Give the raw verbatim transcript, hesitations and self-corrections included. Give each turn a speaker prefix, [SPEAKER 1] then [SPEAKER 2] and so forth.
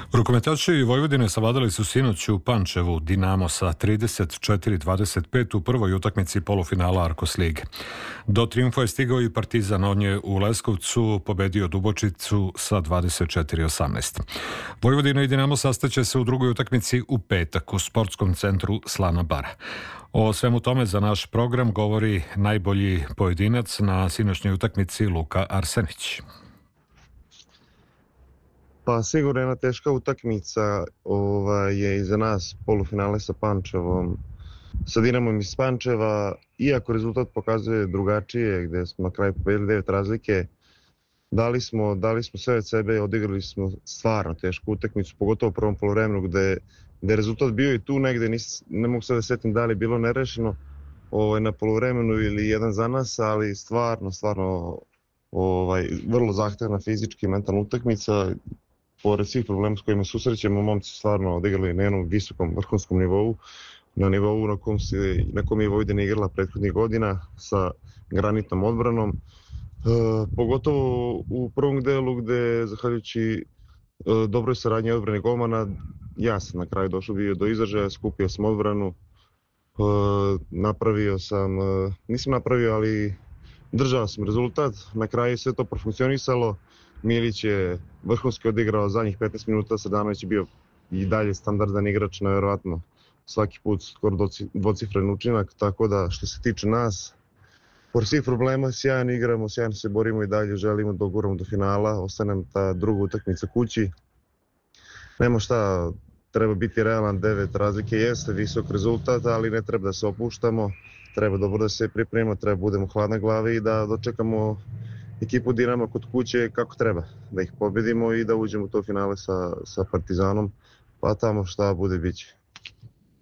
[SPEAKER 1] Rukometaši Vojvodine savladali su sinoć u Pančevu Dinamo sa trideset četiri dvadeset pet u prvoj utakmici polufinala Arkos lige. Do trijumfa je stigao i Partizan, on je u Leskovcu pobedio Dubočicu sa dvadeset četiri osamnaest. Vojvodina i Dinamo sastaće se u drugoj utakmici u petak u sportskom centru Slana Bara. O svemu tome za naš program govori najbolji pojedinac na sinoćnjoj utakmici Luka Arsenić.
[SPEAKER 2] Pa sigurno jedna teška utakmica ovaj, je iza nas polufinale sa Pančevom, sa Dinamom iz Pančeva, iako rezultat pokazuje drugačije, gde smo na kraju pobedili devet razlike, dali smo, dali smo sve od sebe i odigrali smo stvarno tešku utakmicu, pogotovo u prvom poluvremenu gde, gde je rezultat bio i tu negde, nis, ne mogu sad da setim da li je bilo nerešeno ovaj, na poluvremenu ili jedan za nas, ali stvarno, stvarno ovaj, vrlo zahtevna fizički i mentalna utakmica. Pored svih problema s kojima susrećemo, momci stvarno odigrali na jednom visokom vrhunskom nivou, na nivou na kom, se, na kom je Vojvodina igrala prethodnih godina sa granitnom odbranom. E, pogotovo u prvom delu gde, zahvaljujući e, dobroj saradnji odbrane golmana, ja sam na kraju došao bio do izražaja, skupio sam odbranu, e, napravio sam, e, nisam napravio, ali držao sam rezultat, na kraju sve to profunkcionisalo. Milić je vrhunski odigrao zadnjih petnaest minuta, Srdanović je bio i dalje standardan igrač, nevjerovatno svaki put skoro dvocifren učinak, tako da što se tiče nas, pored svih problema sjajno igramo, sjajno se borimo i dalje, želimo da doguramo do finala, ostane ta druga utakmica kući. Nema šta, treba biti realan, devet razlike jeste visok rezultat, ali ne treba da se opuštamo, treba dobro da se pripremimo, treba da budemo hladne glave i da dočekamo ekipu Dinama kod kuće kako treba, da ih pobedimo i da uđemo u to finale sa, sa Partizanom, pa tamo šta bude biće.